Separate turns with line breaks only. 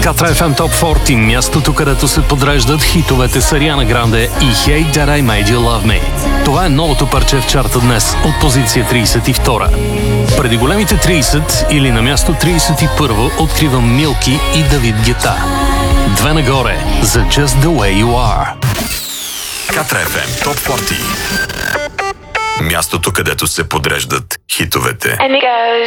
Катра FM Top 40, мястото, където се подреждат хитовете с Ариана Гранде и Hey That I Made You Love Me. Това е новото парче в чарта днес от позиция 32. Преди големите 30 или на място 31 откривам Милки и Давид Гета. Две нагоре за Just The Way You Are.
Катра FM Top 40. Мястото, където се подреждат хитовете.
And it goes